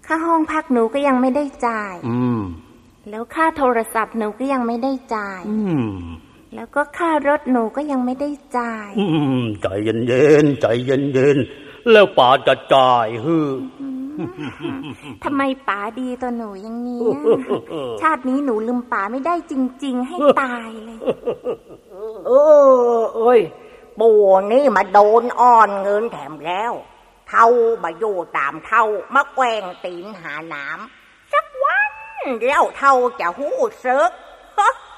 ค่าห้องพักหนูก็ยังไม่ได้จ่ายแล้วค่าโทรศัพท์หนูก็ยังไม่ได้จ่ายแล้วก็ค่ารถหนูก็ยังไม่ได้จ่ายใจเย็นๆใจเย็นๆแล้วป๋าจะจ่ายทำไมป๋าดีต่อหนูอย่างนี้ชาตินี้หนูลืมป๋าไม่ได้จริงๆให้ตายเลยเอ้ยปู่นี่มาโดนอ้อนเงินแถมแล้วเท่ามาอยู่ตามเท่ามาแกว่งตีนหาน้ำสักวันแล้วเท่าจะหู้ซึก